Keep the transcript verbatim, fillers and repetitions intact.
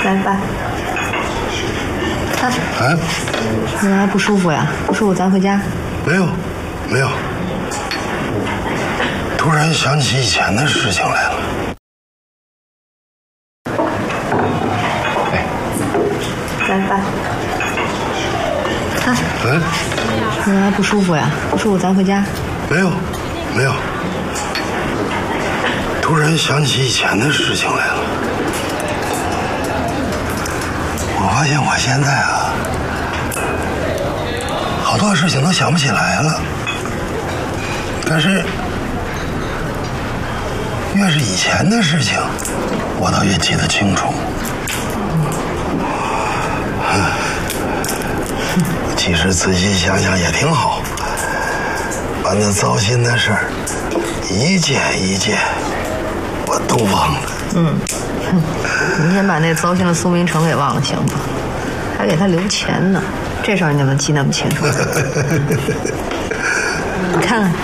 来爸，他， 哎， 你哪还不舒服呀？不舒服咱回家。 没有，没有。突然想起以前的事情来了。 哎，来爸，他， 嗯， 你哪还不舒服呀？不舒服咱回家。 没有，没有。突然想起以前的事情来了。我发现我现在啊，好多事情都想不起来了。但是，越是以前的事情，我倒越记得清楚。其实仔细想想也挺好，把那糟心的事儿一件一件我都忘了。 嗯，你先把那糟心的苏明成给忘了行吗？还给他留钱呢，这事儿你怎么记那么清楚？你看看。